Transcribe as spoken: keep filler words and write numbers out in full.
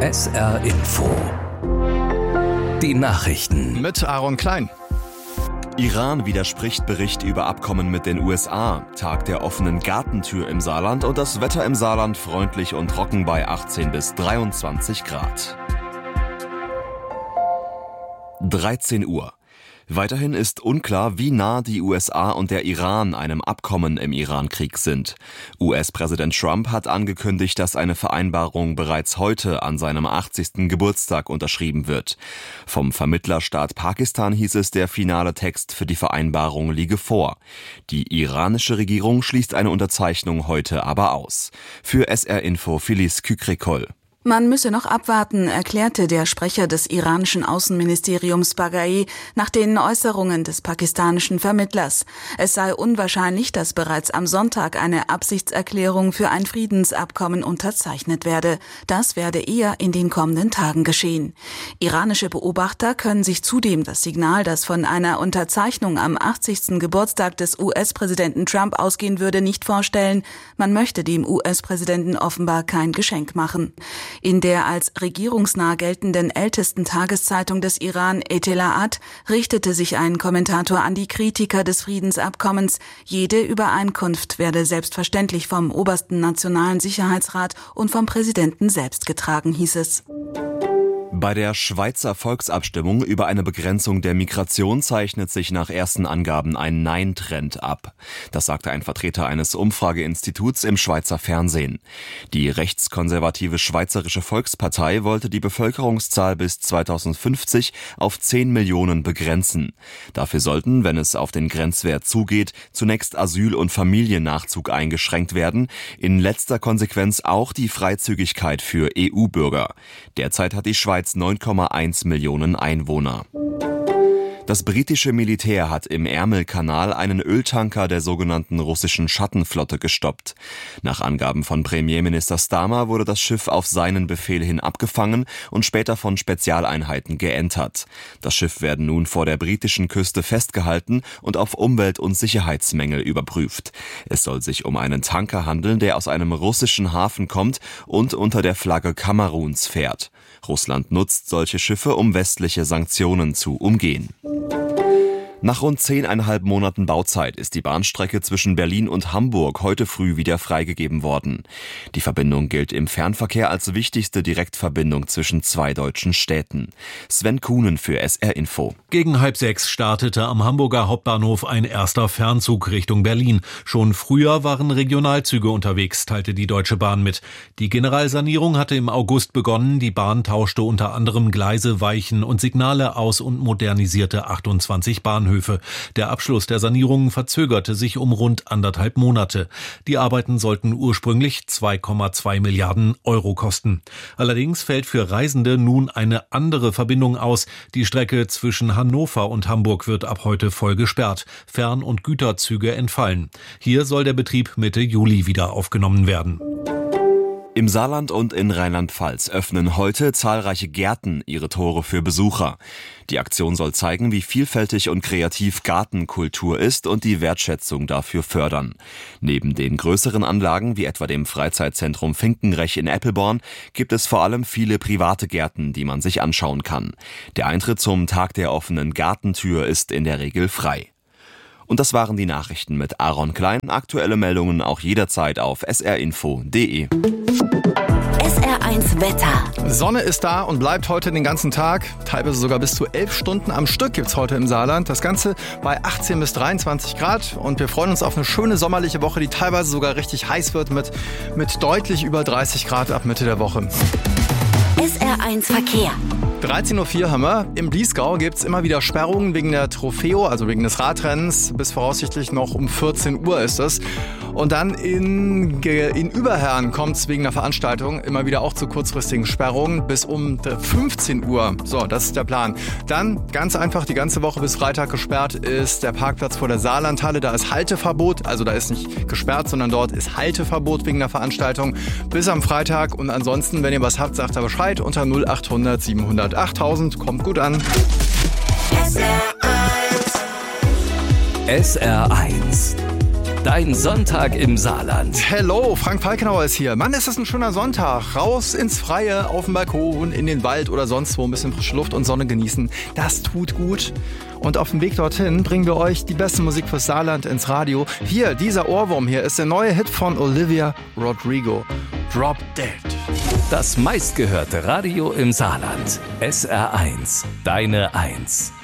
S R Info. Die Nachrichten. Mit Aaron Klein. Iran widerspricht Bericht über Abkommen mit den U S A. Tag der offenen Gartentür im Saarland und das Wetter im Saarland freundlich und trocken bei achtzehn bis dreiundzwanzig Grad. dreizehn Uhr. Weiterhin ist unklar, wie nah die U S A und der Iran einem Abkommen im Iran-Krieg sind. U S-Präsident Trump hat angekündigt, dass eine Vereinbarung bereits heute an seinem achtzigsten Geburtstag unterschrieben wird. Vom Vermittlerstaat Pakistan hieß es, der finale Text für die Vereinbarung liege vor. Die iranische Regierung schließt eine Unterzeichnung heute aber aus. Für S R Info Filiz Kükrikol. Man müsse noch abwarten, erklärte der Sprecher des iranischen Außenministeriums Baghai nach den Äußerungen des pakistanischen Vermittlers. Es sei unwahrscheinlich, dass bereits am Sonntag eine Absichtserklärung für ein Friedensabkommen unterzeichnet werde. Das werde eher in den kommenden Tagen geschehen. Iranische Beobachter können sich zudem das Signal, das von einer Unterzeichnung am achtzigsten Geburtstag des U S-Präsidenten Trump ausgehen würde, nicht vorstellen. Man möchte dem U S-Präsidenten offenbar kein Geschenk machen. In der als regierungsnah geltenden ältesten Tageszeitung des Iran, Etela'at, richtete sich ein Kommentator an die Kritiker des Friedensabkommens. Jede Übereinkunft werde selbstverständlich vom obersten Nationalen Sicherheitsrat und vom Präsidenten selbst getragen, hieß es. Bei der Schweizer Volksabstimmung über eine Begrenzung der Migration zeichnet sich nach ersten Angaben ein Nein-Trend ab. Das sagte ein Vertreter eines Umfrageinstituts im Schweizer Fernsehen. Die rechtskonservative Schweizerische Volkspartei wollte die Bevölkerungszahl bis zweitausendfünfzig auf zehn Millionen begrenzen. Dafür sollten, wenn es auf den Grenzwert zugeht, zunächst Asyl- und Familiennachzug eingeschränkt werden, in letzter Konsequenz auch die Freizügigkeit für E U-Bürger. Derzeit hat die Schweiz neun Komma eins Millionen Einwohner. Das britische Militär hat im Ärmelkanal einen Öltanker der sogenannten russischen Schattenflotte gestoppt. Nach Angaben von Premierminister Starmer wurde das Schiff auf seinen Befehl hin abgefangen und später von Spezialeinheiten geentert. Das Schiff werde nun vor der britischen Küste festgehalten und auf Umwelt- und Sicherheitsmängel überprüft. Es soll sich um einen Tanker handeln, der aus einem russischen Hafen kommt und unter der Flagge Kameruns fährt. Russland nutzt solche Schiffe, um westliche Sanktionen zu umgehen. Nach rund zehneinhalb Monaten Bauzeit ist die Bahnstrecke zwischen Berlin und Hamburg heute früh wieder freigegeben worden. Die Verbindung gilt im Fernverkehr als wichtigste Direktverbindung zwischen zwei deutschen Städten. Sven Kuhnen für S R Info. Gegen halb sechs startete am Hamburger Hauptbahnhof ein erster Fernzug Richtung Berlin. Schon früher waren Regionalzüge unterwegs, teilte die Deutsche Bahn mit. Die Generalsanierung hatte im August begonnen. Die Bahn tauschte unter anderem Gleise, Weichen und Signale aus und modernisierte achtundzwanzig Bahnhöfe. Der Abschluss der Sanierungen verzögerte sich um rund anderthalb Monate. Die Arbeiten sollten ursprünglich zwei Komma zwei Milliarden Euro kosten. Allerdings fällt für Reisende nun eine andere Verbindung aus. Die Strecke zwischen Hannover und Hamburg wird ab heute voll gesperrt. Fern- und Güterzüge entfallen. Hier soll der Betrieb Mitte Juli wieder aufgenommen werden. Im Saarland und in Rheinland-Pfalz öffnen heute zahlreiche Gärten ihre Tore für Besucher. Die Aktion soll zeigen, wie vielfältig und kreativ Gartenkultur ist und die Wertschätzung dafür fördern. Neben den größeren Anlagen, wie etwa dem Freizeitzentrum Finkenrech in Eppelborn, gibt es vor allem viele private Gärten, die man sich anschauen kann. Der Eintritt zum Tag der offenen Gartentür ist in der Regel frei. Und das waren die Nachrichten mit Aaron Klein. Aktuelle Meldungen auch jederzeit auf s r info punkt d e. S R eins Wetter. Sonne ist da und bleibt heute den ganzen Tag. Teilweise sogar bis zu elf Stunden am Stück gibt's heute im Saarland. Das Ganze bei achtzehn bis dreiundzwanzig Grad. Und wir freuen uns auf eine schöne sommerliche Woche, die teilweise sogar richtig heiß wird mit, mit deutlich über dreißig Grad ab Mitte der Woche. S R eins Verkehr. dreizehn Uhr vier haben wir. Im Bliesgau gibt es immer wieder Sperrungen wegen der Trofeo, also wegen des Radrennens. Bis voraussichtlich noch um vierzehn Uhr ist es. Und dann in, in Überherrn kommt es wegen der Veranstaltung immer wieder auch zu kurzfristigen Sperrungen bis um fünfzehn Uhr. So, das ist der Plan. Dann ganz einfach die ganze Woche bis Freitag gesperrt ist der Parkplatz vor der Saarlandhalle. Da ist Halteverbot, also da ist nicht gesperrt, sondern dort ist Halteverbot wegen der Veranstaltung bis am Freitag. Und ansonsten, wenn ihr was habt, sagt da Bescheid unter null achthundert siebenhundert achttausend. Kommt gut an. S R eins Dein Sonntag im Saarland. Hello, Frank Falkenauer ist hier. Mann, ist das ein schöner Sonntag. Raus ins Freie, auf den Balkon, in den Wald oder sonst wo ein bisschen frische Luft und Sonne genießen. Das tut gut. Und auf dem Weg dorthin bringen wir euch die beste Musik fürs Saarland ins Radio. Hier, dieser Ohrwurm hier ist der neue Hit von Olivia Rodrigo. Drop Dead. Das meistgehörte Radio im Saarland. S R eins. Deine Eins.